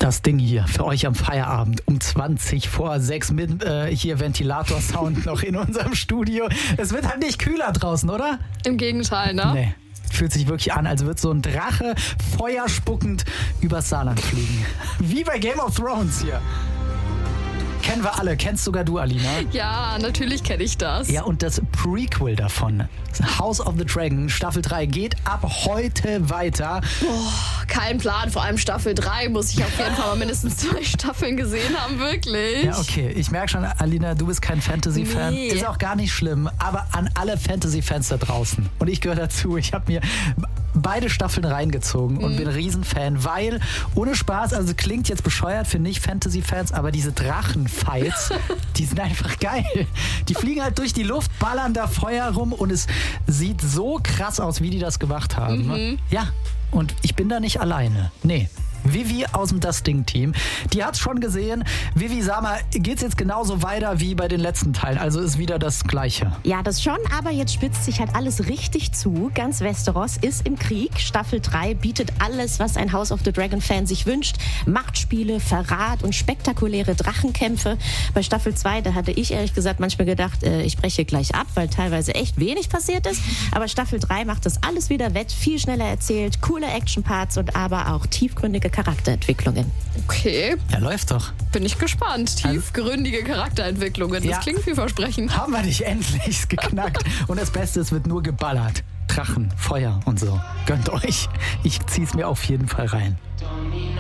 Das Ding hier für euch am Feierabend um 6:20 mit hier Ventilator-Sound noch in unserem Studio. Es wird halt nicht kühler draußen, oder? Im Gegenteil, ne? Nee. Fühlt sich wirklich an, als würde so ein Drache feuerspuckend übers Saarland fliegen. Wie bei Game of Thrones hier. Kennen wir alle. Kennst sogar du, Alina? Ja, natürlich kenne ich das. Ja, und das Prequel davon, House of the Dragon, Staffel 3, geht ab heute weiter. Boah, kein Plan. Vor allem Staffel 3 muss ich auf jeden Fall mal mindestens 2 Staffeln gesehen haben, wirklich. Ja, okay. Ich merke schon, Alina, du bist kein Fantasy-Fan. Nee. Ist auch gar nicht schlimm. Aber an alle Fantasy-Fans da draußen. Und ich gehöre dazu. Ich habe mir beide Staffeln reingezogen und bin ein Riesenfan, weil, ohne Spaß, also klingt jetzt bescheuert für Nicht-Fantasy-Fans, aber diese Drachenfights, die sind einfach geil. Die fliegen halt durch die Luft, ballern da Feuer rum und es sieht so krass aus, wie die das gemacht haben. Ja, und ich bin da nicht alleine. Nee. Vivi aus dem Das Ding-Team, die hat's schon gesehen. Vivi, sag mal, geht's jetzt genauso weiter wie bei den letzten Teilen? Also ist wieder das Gleiche? Ja, das schon, aber jetzt spitzt sich halt alles richtig zu. Ganz Westeros ist im Krieg. Staffel 3 bietet alles, was ein House of the Dragon-Fan sich wünscht. Machtspiele, Verrat und spektakuläre Drachenkämpfe. Bei Staffel 2, da hatte ich ehrlich gesagt manchmal gedacht, ich breche gleich ab, weil teilweise echt wenig passiert ist. Aber Staffel 3 macht das alles wieder wett, viel schneller erzählt, coole Action-Parts und aber auch tiefgründige Charakterentwicklungen. Okay, Ja, läuft doch. bin ich gespannt. Tiefgründige Charakterentwicklungen, das Ja. klingt vielversprechend. Haben wir dich endlich geknackt. Und das Beste, es wird nur geballert. Drachen, Feuer und so. Gönnt euch. Ich zieh's mir auf jeden Fall rein.